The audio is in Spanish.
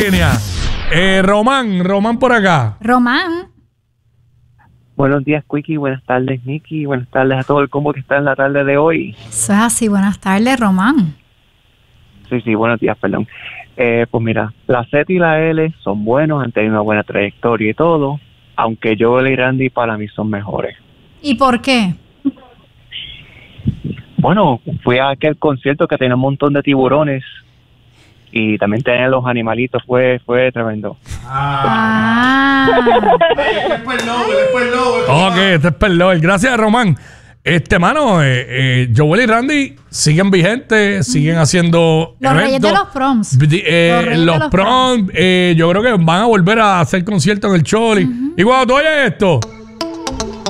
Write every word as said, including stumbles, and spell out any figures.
línea. Eh, Román, Román por acá. Román. Buenos días, Quickie. Buenas tardes, Nicky. Buenas tardes a todo el combo que está en la tarde de hoy. Eso es así. Buenas tardes, Román. Sí, sí, buenos días, perdón. Eh, pues mira, la Z y la L son buenos, han tenido una buena trayectoria y todo, aunque Joel y Randy para mí son mejores. ¿Y por qué? Bueno, fui a aquel concierto que tenía un montón de tiburones y también tenían los animalitos, fue fue tremendo. Ah. Después el lobo, después el lobo. Ok, este es Perlover. Gracias, Román. Este, mano, eh, eh, Joel y Randy siguen vigentes, siguen haciendo Los reyes eventos. de los proms. Di- eh, Los reyes los de los proms, eh, yo creo que van a volver a hacer conciertos en el Choli. Y cuando tú oyes esto...